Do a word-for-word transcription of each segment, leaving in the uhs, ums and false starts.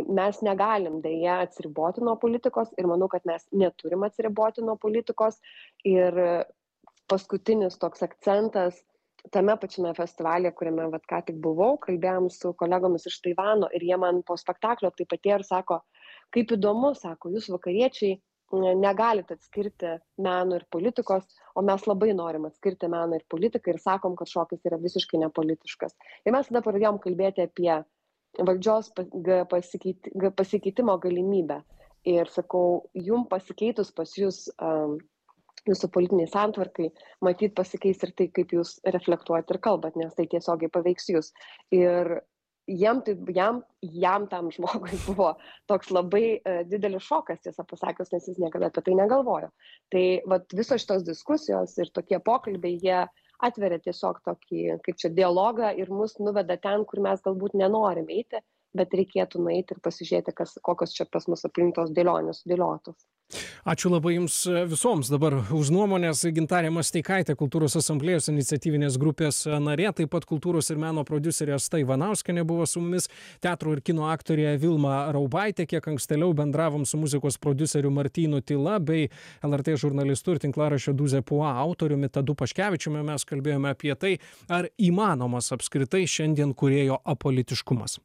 mes negalim deja atsiriboti nuo politikos ir manau, kad mes neturim atsiriboti nuo politikos. Ir paskutinis toks akcentas tame pačiame festivalyje, kuriame vat ką tik buvau, kalbėjom su kolegomis iš Taivano ir jie man po spektaklio taip atėjo ir sako, kaip įdomu, sako, jūs vakariečiai negalite atskirti meno ir politikos, o mes labai norim atskirti meną ir politiką ir sakom, kad šokis yra visiškai nepolitiškas. Ir mes tada pradėjom kalbėti apie valdžios pasikeiti, pasikeitimo galimybę. Ir sakau, jum pasikeitus pas jūs um, jūsų politiniai santvarkai, matyt pasikeis ir tai, kaip jūs reflektuojat ir kalbat, nes tai tiesiogiai paveiks jūs. Ir jam, tai, jam, jam tam žmogui buvo toks labai uh, didelis šokas, tiesą pasakius, nes jis niekada apie tai negalvojo. Tai vat, visos šitos diskusijos ir tokie pokalbiai, jie atveria tiesiog tokį, kaip čia, dialogą ir mus nuveda ten, kur mes galbūt nenorim eiti, bet reikėtų nueiti ir pasižiūrėti, kas, kokios čia pas mus aplinktos dėlionės sudėliotos. Ačiū labai Jums visoms dabar už nuomonės. Gintarė Masteikaitė, Kultūros asamblėjos iniciatyvinės grupės narė, taip pat kultūros ir meno prodiuserė Asta Ivanauskienė buvo su mumis, teatro ir kino aktorė Vilma Raubaitė, kiek ankstėliau bendravom su muzikos prodiuseriu Martynu Tyla bei L R T žurnalistu ir tinklaraščio Duzė Pua autoriumi Tadu Paškevičiumi. Mes kalbėjome apie tai, ar įmanomas apskritai šiandien kūrėjo apolitiškumas.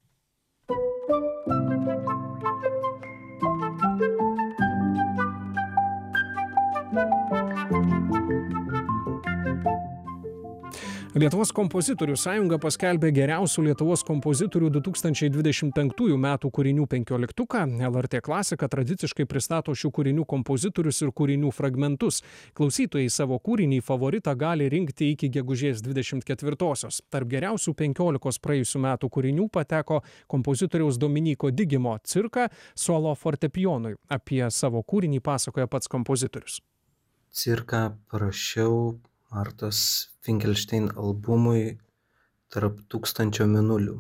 Lietuvos kompozitorių sąjunga paskelbė geriausių Lietuvos kompozitorių du tūkstančiai dvidešimt penktųjų metų kūrinių penkioliktuką. L R T Klasika tradiciškai pristato šių kūrinių kompozitorius ir kūrinių fragmentus. Klausytojai savo kūrinį favoritą gali rinkti iki gegužės dvidešimt ketvirtosios. Tarp geriausių penkiolikos praėjusių metų kūrinių pateko kompozitoriaus Dominyko Digimo Cirka solo fortepijonui. Apie savo kūrinį pasakoja pats kompozitorius. Cirką parašiau Martos Finkelštein albumui Tarp tūkstančio mėnulių.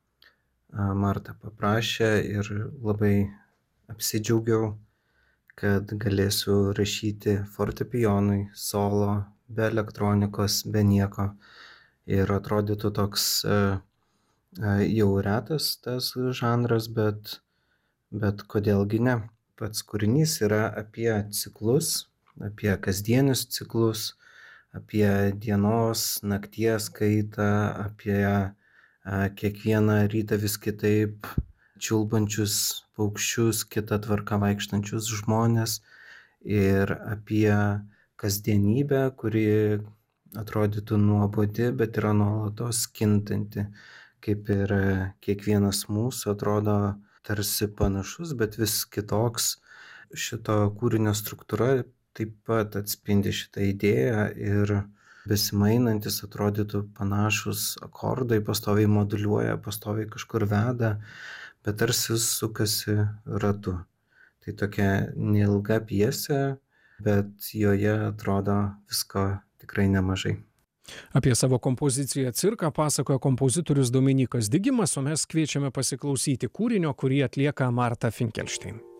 Marta paprašė ir labai apsidžiaugiau, kad galėsiu rašyti fortepijonui, solo, be elektronikos, be nieko. Ir atrodytų toks jau retas tas žanras, bet, bet kodėlgi ne. Pats kūrinys yra apie ciklus, apie kasdienius ciklus, apie dienos, nakties kaitą, apie a, kiekvieną rytą vis kitaip čiulbančius paukščius, kitą tvarką vaikštančius žmonės ir apie kasdienybę, kuri atrodytų nuobodi, bet yra nuolatos kintanti, kaip ir kiekvienas mūsų atrodo tarsi panašus, bet vis kitoks. Šito kūrinio struktūra taip pat atspindi šitą idėją ir besimainantis atrodytų panašus akordai, pastoviai moduliuoja, pastoviai kažkur veda, bet tarsi sukasi ratu. Tai tokia neilga pjesė, bet joje atrodo visko tikrai nemažai. Apie savo kompoziciją Cirką pasakoja kompozitorius Dominykas Digimas, o mes kviečiame pasiklausyti kūrinio, kurį atlieka Marta Finkelštein.